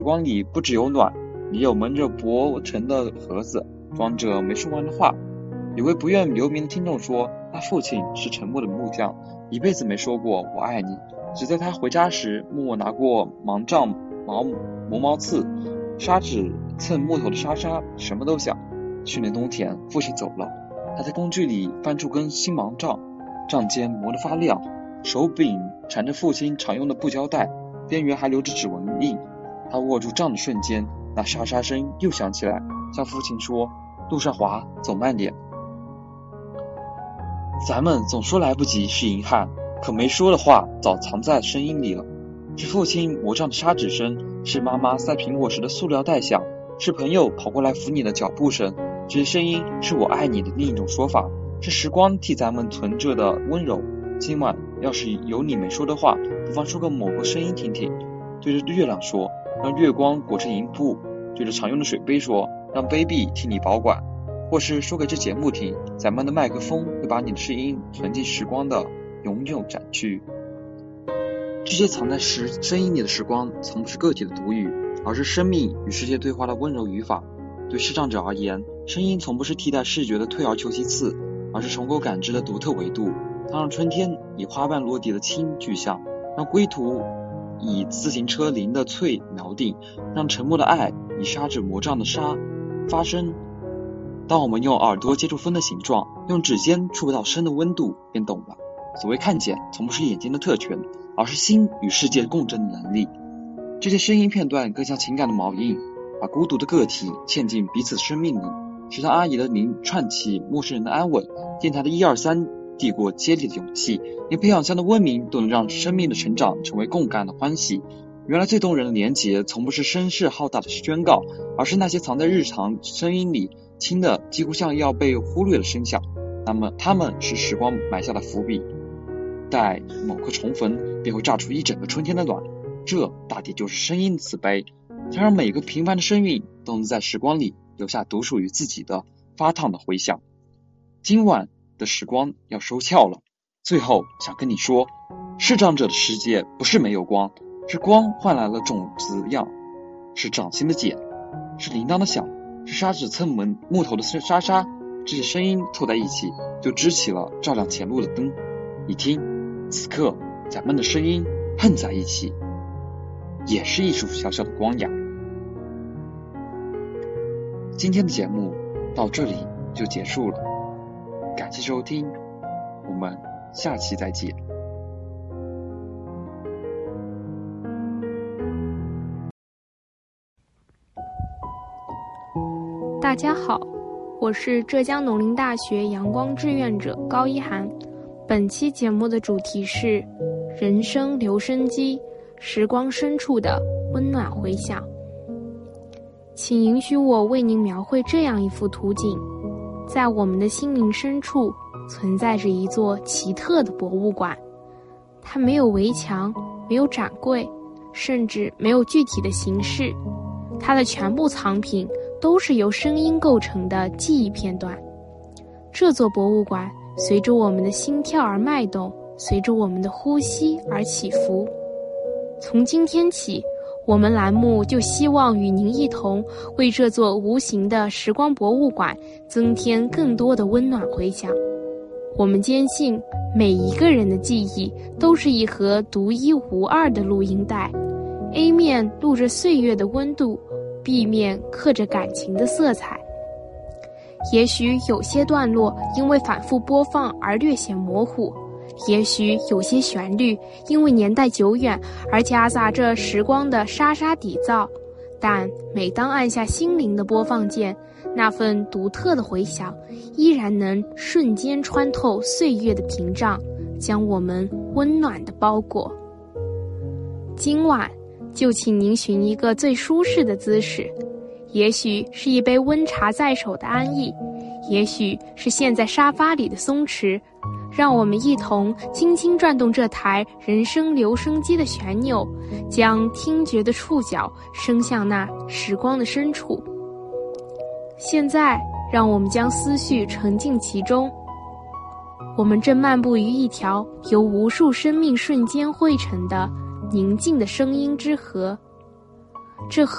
光里不只有暖，也有蒙着薄尘的盒子，装着没说完的话。有位不愿留名的听众说，他父亲是沉默的木匠，一辈子没说过我爱你，只在他回家时默默拿过盲杖、磨毛刺、砂纸蹭木头的沙沙，什么都想。去年冬天父亲走了，他在工具里翻出根新盲杖，杖尖磨得发亮，手柄缠着父亲常用的布胶带，边缘还留着指纹印。他握住杖的瞬间，那沙沙声又响起来，向父亲说，路上滑，走慢点。咱们总说来不及是遗憾，可没说的话早藏在声音里了。是父亲磨杖的砂纸声，是妈妈塞苹果时的塑料袋响，是朋友跑过来扶你的脚步声。这些声音是我爱你的另一种说法，是时光替咱们存着的温柔。今晚要是有你没说的话，不妨说个某个声音听听。对着月亮说，让月光裹成银布；对着常用的水杯说，让杯壁替你保管。或是说给这节目听，咱们的麦克风会把你的声音存进时光的永久展区。这些藏在声音里的时光，从不是个体的独语，而是生命与世界对话的温柔语法。对视障者而言，声音从不是替代视觉的退而求其次，而是重构感知的独特维度。它让春天以花瓣落地的轻具象，让归途以自行车铃的脆锚定，让沉默的爱以砂纸磨杖的沙发声。当我们用耳朵接触风的形状，用指尖触不到声的温度，便懂了。所谓看见，从不是眼睛的特权，而是心与世界共振的能力。这些声音片段更像情感的锚印，把孤独的个体嵌进彼此生命里，使他阿姨的铃串起陌生人的安稳，电台的123递过接力的勇气，连培养箱的温鸣都能让生命的成长成为共感的欢喜。原来最动人的连结，从不是声势浩大的宣告，而是那些藏在日常声音里轻的几乎像要被忽略的声响。那么它们是时光埋下的伏笔，待某刻重逢，便会炸出一整个春天的暖。这大抵就是声音的慈悲，想让每个平凡的声韵都能在时光里留下独属于自己的发烫的回响。今晚的时光要收窍了，最后想跟你说，视障者的世界不是没有光，是光换来了种子样，是掌心的茧，是铃铛的响，是砂纸蹭木头的沙沙。这些声音凑在一起，就支起了照亮前路的灯。你听，此刻咱们的声音碰在一起，也是一束小小的光呀。今天的节目到这里就结束了，感谢收听，我们下期再见。 大家好，我是浙江农林大学阳光志愿者高一涵。本期节目的主题是人生留声机，时光深处的温暖回响。请允许我为您描绘这样一幅图景，在我们的心灵深处存在着一座奇特的博物馆，它没有围墙，没有展柜，甚至没有具体的形式，它的全部藏品都是由声音构成的记忆片段。这座博物馆随着我们的心跳而脉动，随着我们的呼吸而起伏。从今天起，我们栏目就希望与您一同为这座无形的时光博物馆增添更多的温暖回响。我们坚信，每一个人的记忆都是一盒独一无二的录音带， A 面录着岁月的温度，B 面刻着感情的色彩。也许有些段落因为反复播放而略显模糊，也许有些旋律因为年代久远而夹杂着时光的沙沙底噪，但每当按下心灵的播放键，那份独特的回响依然能瞬间穿透岁月的屏障，将我们温暖地包裹。今晚就请您寻一个最舒适的姿势，也许是一杯温茶在手的安逸，也许是陷在沙发里的松弛，让我们一同轻轻转动这台人生留声机的旋钮，将听觉的触角伸向那时光的深处。现在让我们将思绪沉浸其中，我们正漫步于一条由无数生命瞬间汇成的宁静的声音之河。 这